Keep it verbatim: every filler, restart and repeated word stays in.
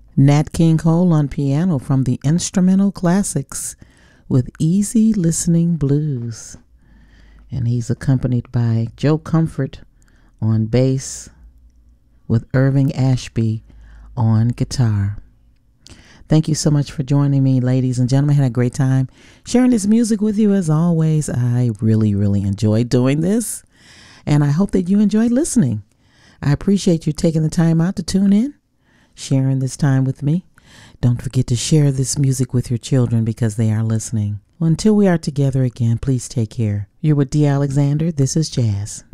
Nat King Cole on piano from the Instrumental Classics with Easy Listening Blues. And he's accompanied by Joe Comfort on bass with Irving Ashby on guitar. Thank you so much for joining me, ladies and gentlemen. I had a great time sharing this music with you as always. I really, really enjoyed doing this, and I hope that you enjoyed listening. I appreciate you taking the time out to tune in, sharing this time with me. Don't forget to share this music with your children because they are listening. Well, until we are together again, please take care. You're with Dee Alexander. This is Jazz.